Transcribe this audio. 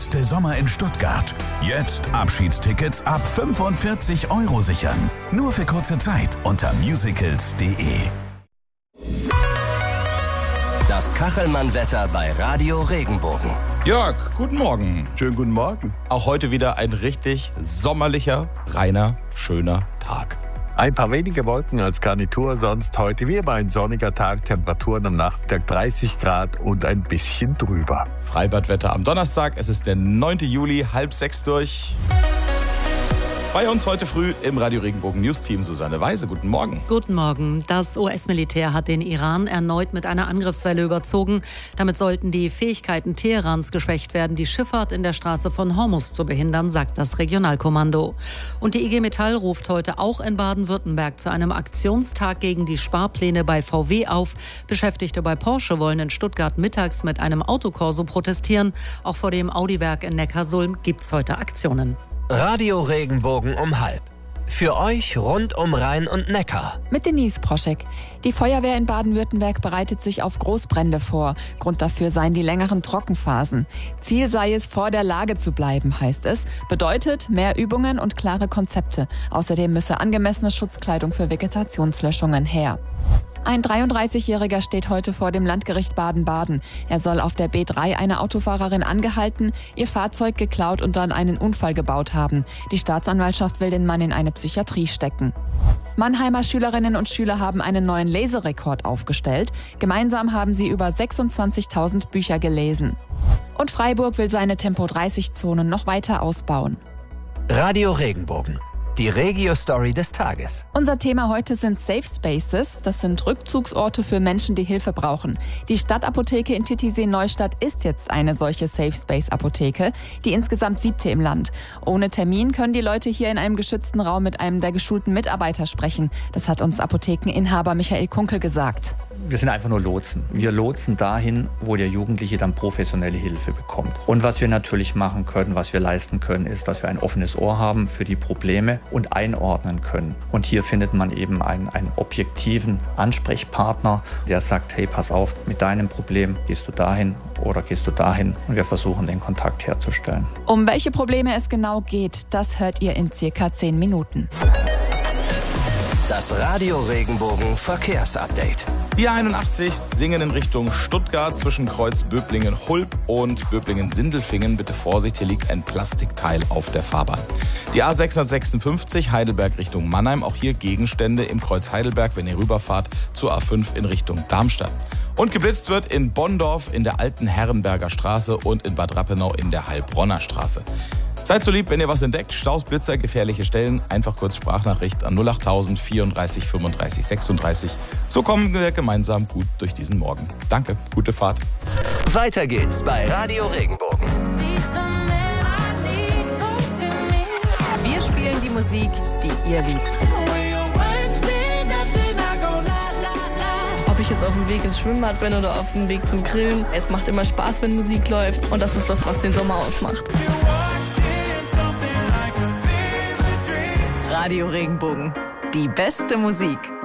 letzte Sommer in Stuttgart. Jetzt Abschiedstickets ab 45 € sichern. Nur für kurze Zeit unter musicals.de. Das Kachelmann-Wetter bei Radio Regenbogen. Jörg, guten Morgen. Schönen guten Morgen. Auch heute wieder ein richtig sommerlicher, reiner, schöner Tag. Ein paar wenige Wolken als Garnitur, sonst heute wie immer ein sonniger Tag, Temperaturen am Nachmittag 30 Grad und ein bisschen drüber. Freibadwetter am Donnerstag, es ist der 9. Juli, 5:30 durch. Bei uns heute früh im Radio Regenbogen News-Team Susanne Weise. Guten Morgen. Guten Morgen. Das US-Militär hat den Iran erneut mit einer Angriffswelle überzogen. Damit sollten die Fähigkeiten Teherans geschwächt werden, die Schifffahrt in der Straße von Hormuz zu behindern, sagt das Regionalkommando. Und die IG Metall ruft heute auch in Baden-Württemberg zu einem Aktionstag gegen die Sparpläne bei VW auf. Beschäftigte bei Porsche wollen in Stuttgart mittags mit einem Autokorso protestieren. Auch vor dem Audi-Werk in Neckarsulm gibt es heute Aktionen. Radio Regenbogen um 12:30. Für euch rund um Rhein und Neckar. Mit Denise Proschek. Die Feuerwehr in Baden-Württemberg bereitet sich auf Großbrände vor. Grund dafür seien die längeren Trockenphasen. Ziel sei es, vor der Lage zu bleiben, heißt es. Bedeutet mehr Übungen und klare Konzepte. Außerdem müsse angemessene Schutzkleidung für Vegetationslöschungen her. Ein 33-Jähriger steht heute vor dem Landgericht Baden-Baden. Er soll auf der B3 eine Autofahrerin angehalten, ihr Fahrzeug geklaut und dann einen Unfall gebaut haben. Die Staatsanwaltschaft will den Mann in eine Psychiatrie stecken. Mannheimer Schülerinnen und Schüler haben einen neuen Leserekord aufgestellt. Gemeinsam haben sie über 26.000 Bücher gelesen. Und Freiburg will seine Tempo-30-Zonen noch weiter ausbauen. Radio Regenbogen. Die Regio-Story des Tages. Unser Thema heute sind Safe Spaces. Das sind Rückzugsorte für Menschen, die Hilfe brauchen. Die Stadtapotheke in Titisee-Neustadt ist jetzt eine solche Safe Space-Apotheke, die insgesamt 7. im Land. Ohne Termin können die Leute hier in einem geschützten Raum mit einem der geschulten Mitarbeiter sprechen. Das hat uns Apothekeninhaber Michael Kunkel gesagt. Wir sind einfach nur Lotsen. Wir lotsen dahin, wo der Jugendliche dann professionelle Hilfe bekommt. Und was wir natürlich machen können, was wir leisten können, ist, dass wir ein offenes Ohr haben für die Probleme und einordnen können. Und hier findet man eben einen objektiven Ansprechpartner, der sagt, hey, pass auf, mit deinem Problem gehst du dahin oder gehst du dahin. Und wir versuchen, den Kontakt herzustellen. Um welche Probleme es genau geht, das hört ihr in circa 10 Minuten. Das Radio Regenbogen Verkehrsupdate. Die 81 Singen in Richtung Stuttgart zwischen Kreuz Böblingen-Hulb und Böblingen-Sindelfingen. Bitte Vorsicht, hier liegt ein Plastikteil auf der Fahrbahn. Die A656 Heidelberg Richtung Mannheim. Auch hier Gegenstände im Kreuz Heidelberg, wenn ihr rüberfahrt zur A5 in Richtung Darmstadt. Und geblitzt wird in Bonndorf in der alten Herrenberger Straße und in Bad Rappenau in der Heilbronner Straße. Seid so lieb, wenn ihr was entdeckt, Staus, Blitzer, gefährliche Stellen, einfach kurz Sprachnachricht an 08000 34 35 36. So kommen wir gemeinsam gut durch diesen Morgen. Danke, gute Fahrt. Weiter geht's bei Radio Regenbogen. Wir spielen die Musik, die ihr liebt. Ob ich jetzt auf dem Weg ins Schwimmbad bin oder auf dem Weg zum Grillen, es macht immer Spaß, wenn Musik läuft. Und das ist das, was den Sommer ausmacht. Radio Regenbogen. Die beste Musik.